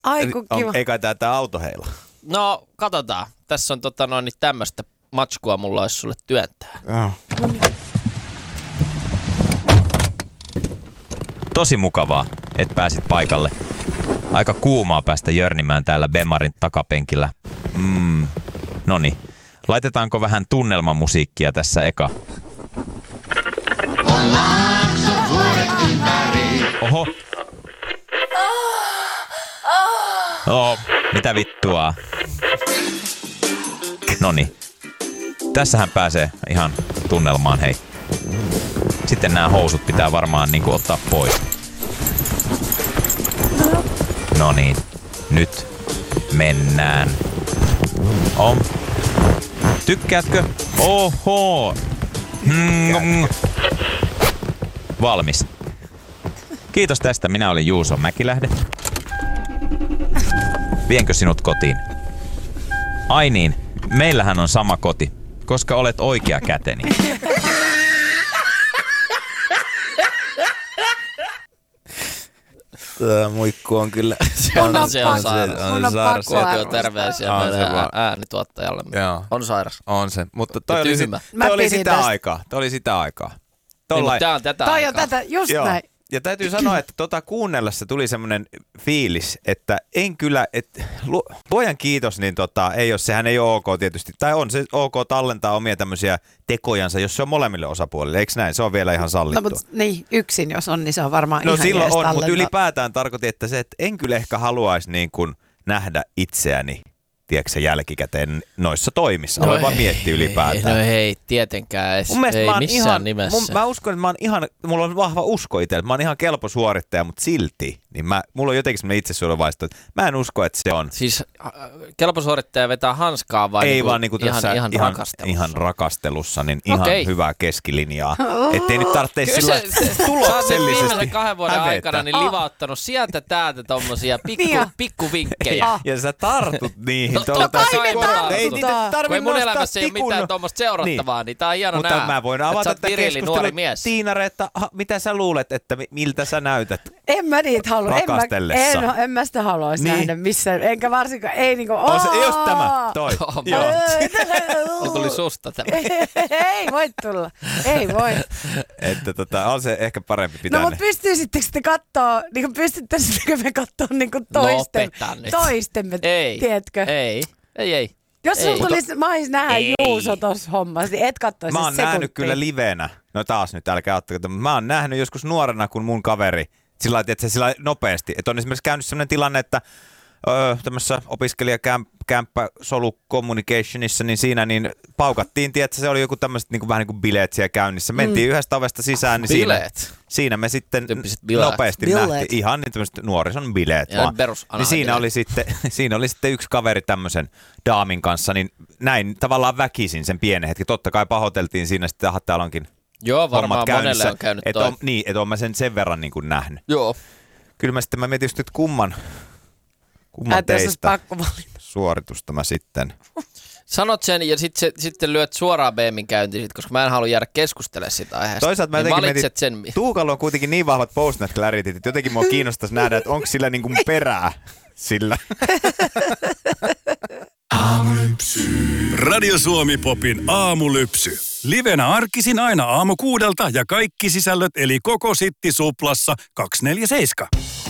Aiku kiva. Eikä tää auto heila. No, katsotaan. Tässä on tämmöistä matskua mulla olisi sulle työntää. Tosi mukavaa, että pääsit paikalle. Aika kuumaa päästä jörnimään täällä Bemarin takapenkillä. Noniin. Laitetaanko vähän tunnelmamusiikkia tässä eka? Oho. Mitä vittua? Noniin. Tässähän pääsee ihan tunnelmaan, hei. Sitten nämä housut pitää varmaan ottaa pois. Noniin. Nyt mennään. Tykkäätkö? Oho! Valmis. Kiitos tästä. Minä olin Juuso Mäkilähde. Vienkö sinut kotiin? Ai niin, meillähän on sama koti, koska olet oikea käteni. Muikku on kyllä. Se on sairas. Mun Terveisiä meidän äänituottajalle. On sairas. On se, mutta toi oli sitä aikaa. Niin, mutta tää on tätä toi aikaa. on tätä, just näin. Ja täytyy sanoa, että kuunnellessa tuli semmoinen fiilis, että en kyllä, että luojan kiitos, niin ei ole, sehän ei ole ok tietysti, tai on se ok tallentaa omia tämmöisiä tekojansa, jos se on molemmille osapuolille, eikö näin? Se on vielä ihan sallittua. No mutta niin, yksin jos on, niin se on varmaan no ihan silloin on, tallentaa. mutta ylipäätään tarkoitin, että se, että en kyllä ehkä haluaisi niin kuin nähdä itseäni, tiedätkö jälkikäteen noissa toimissa. Aloin vaan miettiä ylipäätään. No hei, tietenkään ei missään nimessä. Mä uskon, että mulla on vahva usko itsellä, mä oon ihan kelpo suorittaja, mutta silti, niin mulla on jotenkin semmoinen itsesuojeluvaisto, että mä en usko, että se on. Siis kelpo suorittaja vetää hanskaa vai ei vaan ihan rakastelussa? Ihan rakastelussa, niin ihan hyvää keskilinjaa. Ettei nyt tarvitse sillä tuloksellisesti viimeisen 2 vuoden aikana niin livauttanut sieltä täältä tommosia pikkuvinkkejä. Ja sä tartut niihin. Kun mun elämässä ei ole mitään tuommoista seurattavaa, niin tää on hieno nähdä. Mutta mä voin avata tätä keskustelua. Tiinare, että mitä sä luulet, että miltä sä näytät en mä niitä halua. rakastellessa? En mä sitä haluaisi nähdä missään. Enkä varsinkaan, ei niinku. On se just tämä, toi. Joo. Tuli susta tämä. Ei voi tulla. Ei voi. Että on se ehkä parempi pitää. No mutta pystyisittekö te kattoo, niinku pystyttäisikö me kattoo niinku toistemme, tiedätkö? Ei. Jos sulla tulisi, mä olisin nähdä Juuso tossa hommassa, niin et kattoisi mä oon nähnyt kyllä livenä. No taas nyt, älkää ottako. Mä oon nähnyt joskus nuorena, kun mun kaveri, sillä lailla nopeasti. Että on esimerkiksi käynyt sellainen tilanne, että tämmöisessä opiskelijakämppä Solu Communicationissa, niin siinä niin paukattiin, tiedätkö, se oli joku tämmöiset niin vähän niin kuin bileet siellä käynnissä. Mentiin yhdestä ovesta sisään, niin siinä me sitten nopeasti nähtiin. Ihan niin tämmöiset nuorison bileet vaan. Niin siinä oli sitten yksi kaveri tämmöisen daamin kanssa, niin näin tavallaan väkisin sen pienen hetki. Totta kai pahoiteltiin siinä sitten, täällä onkin joo, varmaan monelle on käynyt toi. Niin, että on mä sen verran niin kuin nähnyt. Joo. Kyllä mä sitten mietin just, että kumman teistä suoritusta mä sitten. Sanot sen ja sitten lyöt suoraan BMin käyntiin, koska mä en halua jäädä keskustelemaan sitä aiheesta. Toisaalta mä jotenkin mietin, Tuukalla on kuitenkin niin vahvat post-net clarityt, että jotenkin mua kiinnostaisi nähdä, että onko sillä niin kuin perää sillä. Aamulypsy. Radio Suomi Popin aamulypsy. Livenä arkisin aina 6:00 ja kaikki sisällöt eli koko Sitti Suplassa 247.